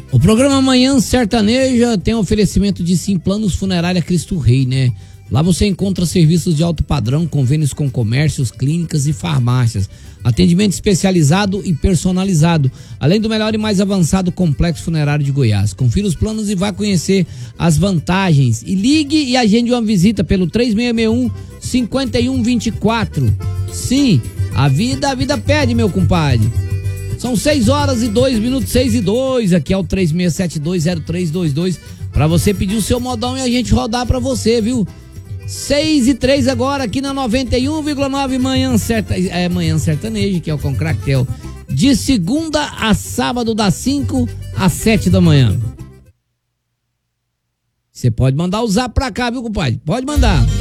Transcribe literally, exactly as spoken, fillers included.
O programa Manhã Sertaneja tem oferecimento de Sim Planos Funerária Cristo Rei, né? Lá você encontra serviços de alto padrão, convênios com comércios, clínicas e farmácias. Atendimento especializado e personalizado, além do melhor e mais avançado complexo funerário de Goiás. Confira os planos e vá conhecer as vantagens. E ligue e agende uma visita pelo três seis seis um, cinco um dois quatro. Sim, a vida, a vida pede, meu compadre. São seis horas e dois minutos, seis e dois. Aqui é o três seis sete dois zero três dois dois. Pra você pedir o seu modão e a gente rodar pra você, viu? seis e três agora aqui na noventa e um vírgula nove Manhã, Serta, é, Manhã Sertaneja, que é o Concractel. De segunda a sábado, das cinco às sete da manhã. Você pode mandar o zap pra cá, viu, compadre? Pode mandar.